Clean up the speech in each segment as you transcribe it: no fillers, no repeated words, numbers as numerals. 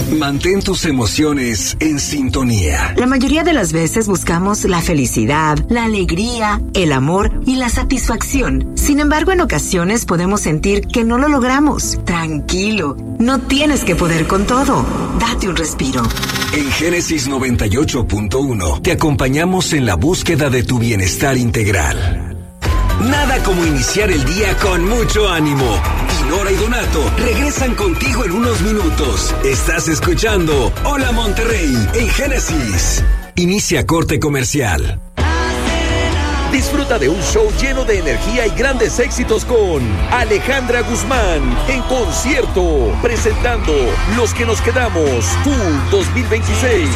Mantén tus emociones en sintonía. La mayoría de las veces buscamos la felicidad, la alegría, el amor y la satisfacción. Sin embargo, en ocasiones podemos sentir que no lo logramos. Tranquilo, no tienes que poder con todo. Date un respiro. En Génesis 98.1 te acompañamos en la búsqueda de tu bienestar integral. Nada como iniciar el día con mucho ánimo. Dinora y Donato regresan contigo en unos minutos. Estás escuchando Hola Monterrey en Génesis. Inicia corte comercial. Disfruta de un show lleno de energía y grandes éxitos con Alejandra Guzmán en concierto, presentando Los que nos quedamos, Full 2026.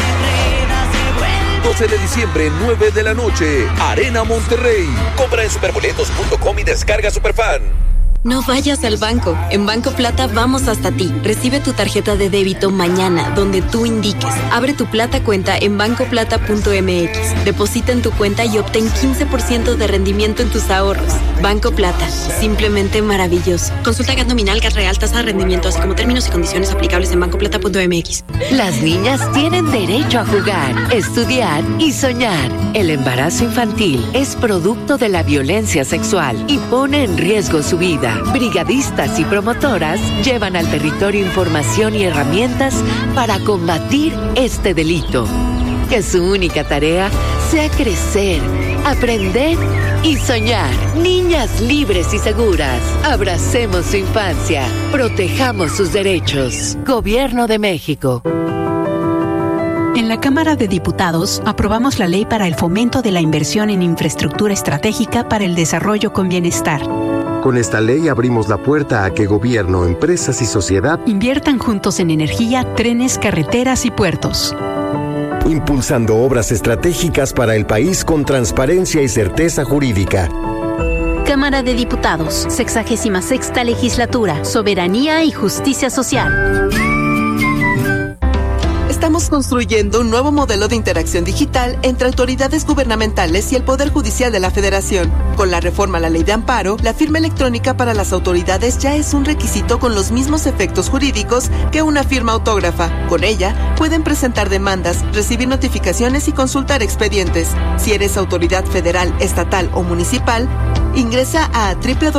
12 de diciembre, 9 de la noche, Arena Monterrey. Compra en superboletos.com y descarga Superfan. No vayas al banco. En Banco Plata vamos hasta ti. Recibe tu tarjeta de débito mañana, donde tú indiques. Abre tu Plata cuenta en bancoplata.mx. Deposita en tu cuenta y obtén 15% de rendimiento en tus ahorros. Banco Plata. Simplemente maravilloso. Consulta GAT nominal, GAT real, tasa de rendimiento, así como términos y condiciones aplicables en bancoplata.mx. Las niñas tienen derecho a jugar, estudiar y soñar. El embarazo infantil es producto de la violencia sexual y pone en riesgo su vida. Brigadistas y promotoras llevan al territorio información y herramientas para combatir este delito. Que su única tarea sea crecer, aprender y soñar. Niñas libres y seguras. Abracemos su infancia. Protejamos sus derechos. Gobierno de México. En la Cámara de Diputados aprobamos la ley para el fomento de la inversión en infraestructura estratégica para el desarrollo con bienestar. Con esta ley abrimos la puerta a que gobierno, empresas y sociedad inviertan juntos en energía, trenes, carreteras y puertos. Impulsando obras estratégicas para el país con transparencia y certeza jurídica. Cámara de Diputados, 66ª Legislatura, Soberanía y Justicia Social. Estamos construyendo un nuevo modelo de interacción digital entre autoridades gubernamentales y el Poder Judicial de la Federación. Con la reforma a la Ley de Amparo, la firma electrónica para las autoridades ya es un requisito con los mismos efectos jurídicos que una firma autógrafa. Con ella, pueden presentar demandas, recibir notificaciones y consultar expedientes. Si eres autoridad federal, estatal o municipal, ingresa a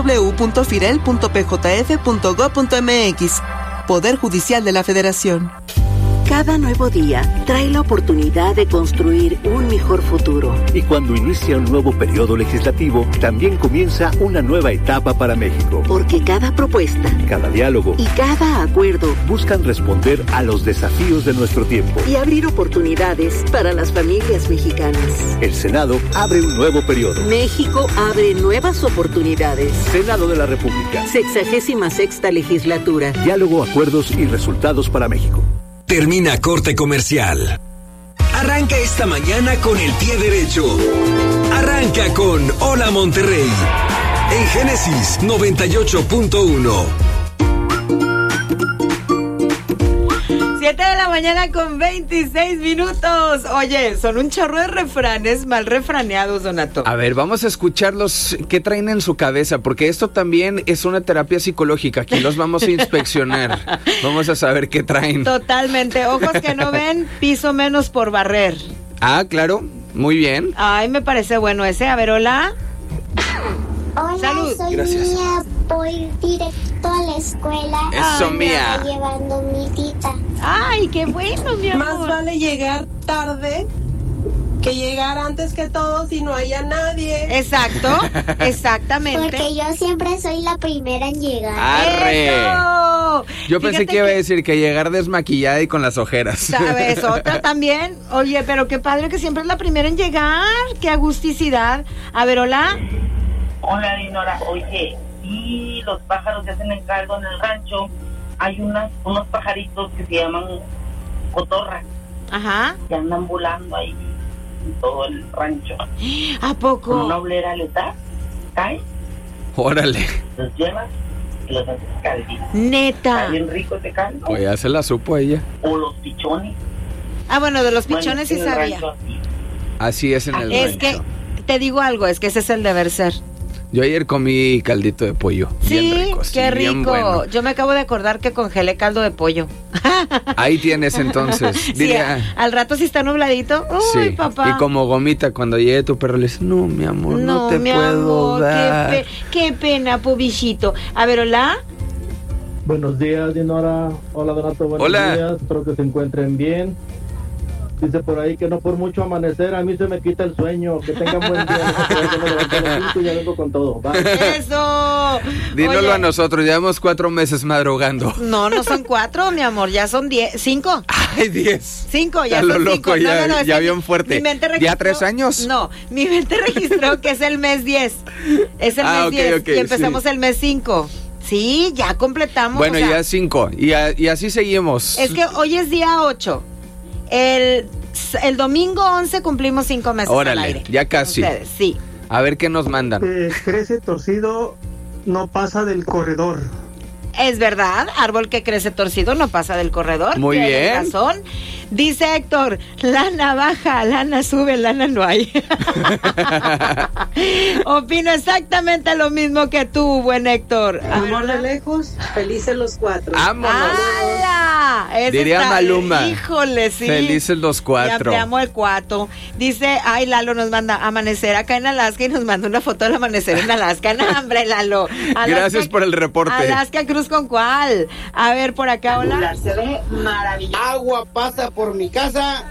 www.firel.pjf.gov.mx. Poder Judicial de la Federación. Cada nuevo día trae la oportunidad de construir un mejor futuro. Y cuando inicia un nuevo periodo legislativo, también comienza una nueva etapa para México. Porque cada propuesta, cada diálogo y cada acuerdo buscan responder a los desafíos de nuestro tiempo y abrir oportunidades para las familias mexicanas. El Senado abre un nuevo periodo. México abre nuevas oportunidades. Senado de la República. 66ª Legislatura. Diálogo, acuerdos y resultados para México. Termina corte comercial. Arranca esta mañana con el pie derecho. Arranca con Hola Monterrey en Génesis 98.1. 7 de la mañana con 26 minutos. Oye, son un chorro de refranes mal refraneados, Donato. A ver, vamos a escucharlos. ¿Qué traen en su cabeza? Porque esto también es una terapia psicológica. Aquí los vamos a inspeccionar. Vamos a saber qué traen. Totalmente. Ojos que no ven, piso menos por barrer. Ah, claro. Muy bien. Ay, me parece bueno ese. A ver, hola. Hola, salud. Soy Gracias. Mía, voy directo a la escuela. Eso, Mía. Me va llevando mi tita. Ay, qué bueno, mi amor. Más vale llegar tarde que llegar antes que todos y no haya nadie. Exacto, exactamente. Porque yo siempre soy la primera en llegar. ¡Arre! ¡Eso! Yo pensé que iba a decir que llegar desmaquillada y con las ojeras. ¿Sabes? Otra también. Oye, pero qué padre que siempre es la primera en llegar. ¡Qué agusticidad! A ver, hola. Hola, Dinora. Oye, y los pájaros que hacen encargo en el rancho, hay unos pajaritos que se llaman cotorras. Ajá. Que andan volando ahí en todo el rancho. ¿A poco? Con una oblera les da, cae. Órale. Los llevas y los haces caldito. Neta. Está bien rico ese caldo. Pues ya se la supo ella. O los pichones. Ah, bueno, de los pichones sí sabía. Así es en el rancho. Es que, te digo algo, es que ese es el deber ser. Yo ayer comí caldito de pollo. Sí, bien rico. Qué rico. Bien bueno. Yo me acabo de acordar que congelé caldo de pollo. Ahí tienes entonces. Diría, sí, al rato si está nubladito. Uy, sí. papá. Y como gomita, cuando llegue tu perro le dice, no, mi amor, no te mi puedo amor, dar. Qué pena, pobichito. A ver, hola. Buenos días, Dinora. Hola, Donato. Buenos días. Espero que se encuentren bien. Dice por ahí que no por mucho amanecer, a mí se me quita el sueño. Que tengan buen día. Ya vengo con todo. Bye. ¡Eso! Dínoslo Oye, a nosotros, llevamos 4 meses madrugando. No son 4, mi amor, ya son 5. Ay, 10. 5, ya a son lo 5. loco, ya bien fuerte. Mi mente registró, ¿Ya 3 años? No, mi mente registró que es el mes 10. Es el mes 10 y empezamos el mes 5. Sí, ya completamos. Bueno, ya 5 y así seguimos. Es que hoy es día 8. El domingo 11 cumplimos 5 meses. Órale, al aire. ya casi. Ustedes, sí. A ver qué nos mandan. Crece torcido, no pasa del corredor. Es verdad, árbol que crece torcido no pasa del corredor. Muy bien. Razón. Dice Héctor, lana baja, lana sube, lana no hay. Opino exactamente lo mismo que tú, buen Héctor. Amor de lejos, felices los 4. ¡Vámonos! ¡Hala! Diría Maluma. Híjole, sí. Felices los 4. Ya ampliamos el 4. Dice, ay, Lalo nos manda amanecer acá en Alaska y nos manda una foto del amanecer en Alaska. No, hombre, Lalo. Alaska, gracias por el reporte. Alaska Cruz con cuál. A ver, por acá, hola. Se ve maravilloso. Agua pasa por mi casa.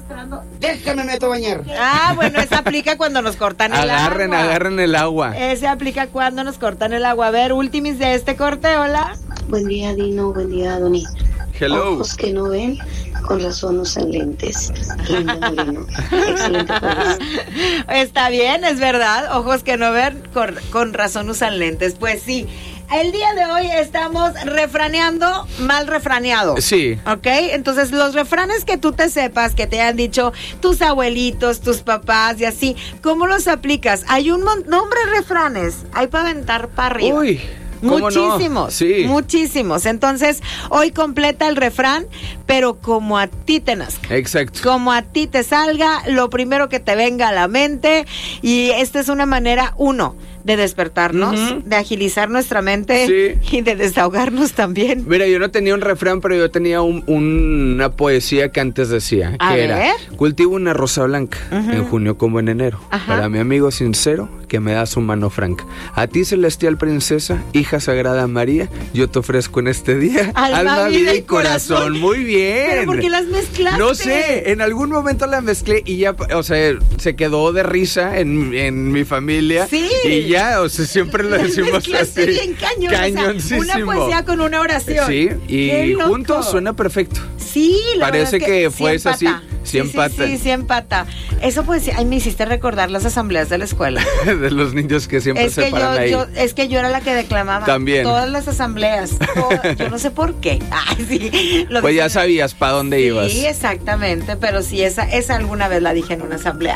Déjame meto a bañar. Ah, bueno, esa aplica cuando nos cortan el agua. Agarren el agua. Ese aplica cuando nos cortan el agua. A ver, últimis de este corte, hola. Buen día, Dino. Buen día, Doni. Hello. Ojos que no ven, con razón usan lentes. Lindo Moreno. Excelente país. Está bien, es verdad. Ojos que no ven, con razón usan lentes. Pues sí. El día de hoy estamos refraneando mal refraneado. Sí. ¿Ok? Entonces, los refranes que tú te sepas, que te han dicho tus abuelitos, tus papás y así, ¿cómo los aplicas? Hay un nombre de refranes. Hay para aventar para arriba. Uy. Muchísimos, no? Sí. Muchísimos. Entonces, hoy completa el refrán, pero como a ti te nazca. Exacto. Como a ti te salga, lo primero que te venga a la mente. Y esta es una manera, de despertarnos, de agilizar nuestra mente y de desahogarnos también. Mira, yo no tenía un refrán, pero yo tenía una poesía que antes decía, que era, cultivo una rosa blanca, en junio como en enero, para mi amigo sincero, que me da su mano franca. A ti, celestial princesa, hija sagrada María, yo te ofrezco en este día, alma, vida y corazón. Muy bien. ¿Pero por qué las mezclaste? No sé, en algún momento las mezclé y ya, o sea, se quedó de risa en mi familia. Sí. Y ya, o sea, siempre lo decimos así. Bien cañoncísimo. O sea, una poesía con una oración. Sí, y juntos suena perfecto. Sí, la parece verdad que sí fue así. Sí empata. Sí, empata. Eso pues, ay, me hiciste recordar las asambleas de la escuela. De los niños que siempre se paran ahí. Es que yo era la que declamaba. También. Todas las asambleas. Yo no sé por qué. Ay, sí. Pues ya sabías para dónde ibas. Sí, exactamente. Pero sí, esa alguna vez la dije en una asamblea.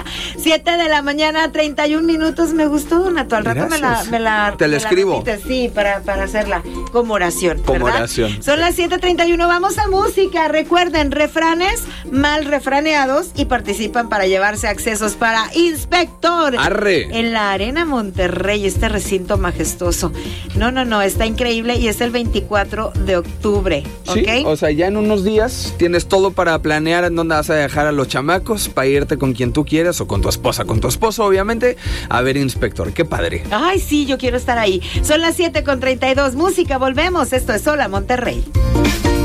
7:31 a.m. Me gustó, Donato. Al rato me la te la escribo. Sí, para hacerla como oración. Como ¿verdad? oración. Son las 7:31. Vamos a música. Recuerden, refranes mal refraneados y participan para llevarse accesos para Inspector. ¡Arre! En la Arena Monterrey, este recinto majestuoso. No, está increíble y es el 24 de octubre. Sí, ¿ok? o sea, ya en unos días tienes todo para planear en dónde vas a dejar a los chamacos, para irte con quien tú quieras o con tu esposa, con tu esposo, obviamente, a ver Inspector. ¡Qué padre! Ay, sí, yo quiero estar ahí. Son las 7:32. Música, volvemos. Esto es Hola Monterrey.